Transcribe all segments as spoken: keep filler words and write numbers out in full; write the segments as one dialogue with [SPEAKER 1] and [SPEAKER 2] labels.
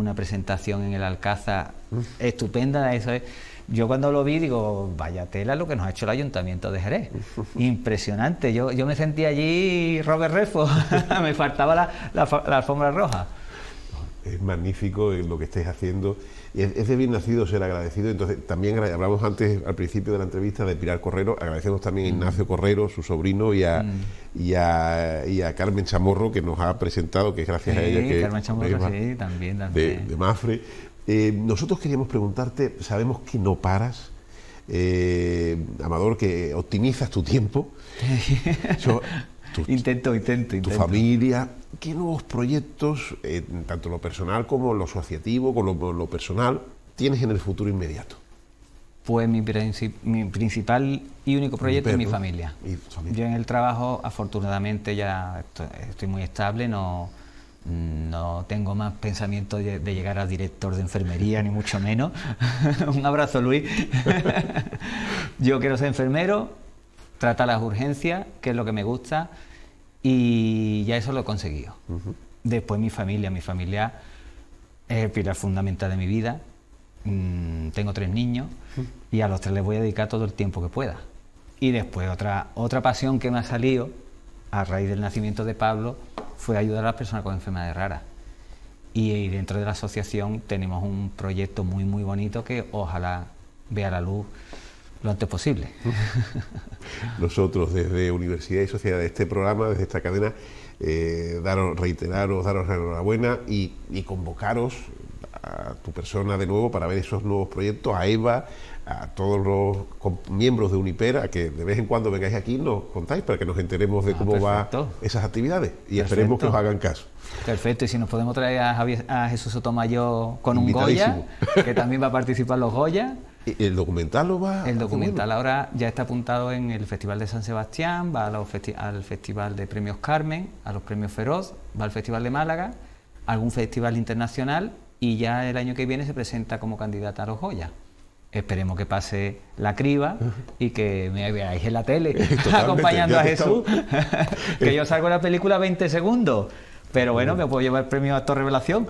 [SPEAKER 1] una presentación en el Alcázar estupenda. Eso es. Yo cuando lo vi digo, vaya tela lo que nos ha hecho el Ayuntamiento de Jerez. Impresionante. Yo, yo me sentí allí Robert Redford. Me faltaba la, la, la alfombra roja.
[SPEAKER 2] Es magnífico lo que estáis haciendo. Es, es de bien nacido ser agradecido. Entonces, también hablamos antes, al principio de la entrevista, de Pilar Correro. Agradecemos también a Ignacio Correro, su sobrino, y a, mm. y a, y a Carmen Chamorro, que nos ha presentado, que es gracias
[SPEAKER 1] sí,
[SPEAKER 2] a ella que
[SPEAKER 1] Carmen Chamorro, sí, también, también.
[SPEAKER 2] De, de Mafre. Eh, nosotros queríamos preguntarte, sabemos que no paras, eh, Amador, que optimizas tu tiempo. Yo, tu,
[SPEAKER 1] intento, intento, intento.
[SPEAKER 2] Tu familia, ¿qué nuevos proyectos, eh, tanto lo personal como lo asociativo, como lo, lo personal, tienes en el futuro inmediato?
[SPEAKER 1] Pues mi, princip mi principal y único proyecto es mi familia. familia. Yo en el trabajo, afortunadamente, ya estoy, estoy muy estable, no... No tengo más pensamiento de, de llegar a director de enfermería, ni mucho menos. Un abrazo, Luis. Yo quiero ser enfermero, tratar las urgencias, que es lo que me gusta, y ya eso lo he conseguido. Uh-huh. Después mi familia. Mi familia es el pilar fundamental de mi vida. Mm, tengo tres niños uh-huh. y a los tres les voy a dedicar todo el tiempo que pueda. Y después otra, otra pasión que me ha salido a raíz del nacimiento de Pablo fue ayudar a las personas con enfermedades raras. Y, y dentro de la asociación tenemos un proyecto muy muy bonito que ojalá vea la luz lo antes posible.
[SPEAKER 2] Nosotros desde Universidad y Sociedad, de este programa, desde esta cadena, eh, daros, reiteraros, daros la enhorabuena y, y convocaros a tu persona de nuevo para ver esos nuevos proyectos, a Eva, a todos los miembros de Uniper, a que de vez en cuando vengáis aquí y nos contáis para que nos enteremos de ah, cómo van esas actividades y perfecto. Esperemos que os hagan caso.
[SPEAKER 1] Perfecto, y si nos podemos traer a, Javier, a Jesús Sotomayor con un Goya, que también va a participar los Goya.
[SPEAKER 2] ¿Y el documental lo va?
[SPEAKER 1] El documental ahora ya está apuntado en el Festival de San Sebastián, va a los festi al Festival de Premios Carmen, a los Premios Feroz, va al Festival de Málaga, a algún festival internacional, y ya el año que viene se presenta como candidata a los Goya. Esperemos que pase la criba y que me veáis en la tele acompañando a Jesús. Que yo salgo en la película veinte segundos, pero bueno, me puedo llevar el premio Actor Revelación.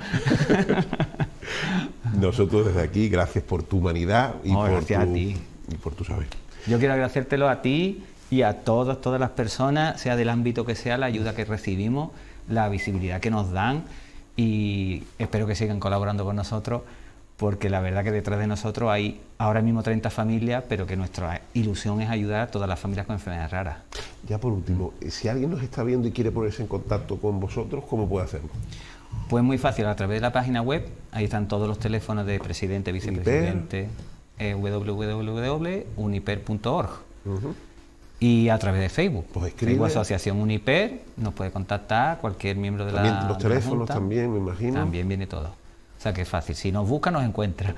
[SPEAKER 2] Nosotros desde aquí, gracias por tu humanidad y,
[SPEAKER 1] no,
[SPEAKER 2] por,
[SPEAKER 1] gracias
[SPEAKER 2] tu,
[SPEAKER 1] a ti.
[SPEAKER 2] y por tu saber.
[SPEAKER 1] Yo quiero agradecértelo a ti y a todas, todas las personas, sea del ámbito que sea, la ayuda que recibimos, la visibilidad que nos dan, y espero que sigan colaborando con nosotros, porque la verdad que detrás de nosotros hay ahora mismo treinta familias, pero que nuestra ilusión es ayudar a todas las familias con enfermedades raras.
[SPEAKER 2] Ya por último, si alguien nos está viendo y quiere ponerse en contacto con vosotros, ¿cómo puede hacerlo?
[SPEAKER 1] Pues muy fácil, a través de la página web, ahí están todos los teléfonos de presidente, vicepresidente, eh, w w w punto uniper punto org. Uh-huh. Y a través de Facebook,
[SPEAKER 2] pues escribe.
[SPEAKER 1] Facebook Asociación Uniper, nos puede contactar cualquier miembro de
[SPEAKER 2] también
[SPEAKER 1] la
[SPEAKER 2] los teléfonos
[SPEAKER 1] de la Junta.
[SPEAKER 2] También, me imagino.
[SPEAKER 1] También viene todo. O sea que es fácil, si nos busca nos encuentra.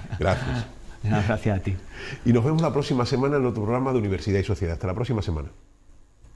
[SPEAKER 2] Gracias.
[SPEAKER 1] No, gracias a ti.
[SPEAKER 2] Y nos vemos la próxima semana en otro programa de Universidad y Sociedad. Hasta la próxima semana.